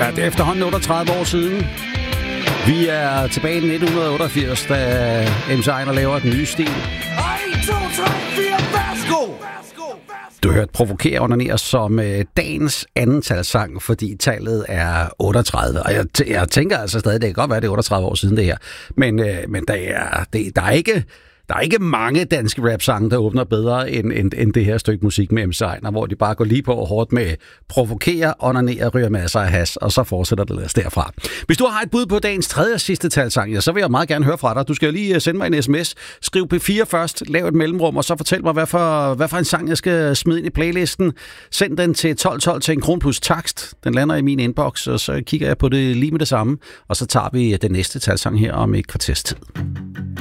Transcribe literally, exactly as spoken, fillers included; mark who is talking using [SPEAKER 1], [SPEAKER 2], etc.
[SPEAKER 1] Ja, det er efterhånden otteogtredive år siden. Vi er tilbage i nitten otteogfirs, da M C Einar laver den nye stil.
[SPEAKER 2] en, to, tre, fire, værsgo!
[SPEAKER 1] Du har hørt Provokere onanere som øh, dagens andentalssang, fordi tallet er otteogtredive. Og jeg, t- jeg tænker altså stadig, det kan godt være, det er otteogtredive år siden det her. Men, øh, men der, er, det, der, er ikke, der er ikke mange danske rap-sange, der åbner bedre end, end, end det her stykke musik med M C Einar, hvor de bare går lige på hårdt med Provokere, onanere, ryger masser af has, og så fortsætter det ellers derfra. Hvis du har et bud på dagens tredje og sidste talssang, ja, så vil jeg meget gerne høre fra dig. Du skal lige sende mig en sms, skriv P fire først, lav et mellemrum, og så fortæl mig, hvad for, hvad for en sang, jeg skal smide ind i playlisten. Send den til tolv tolv til en kron plus takst. Den lander i min inbox, og så kigger jeg på det lige med det samme, og så tager vi den næste talssang her om et kvarters tid.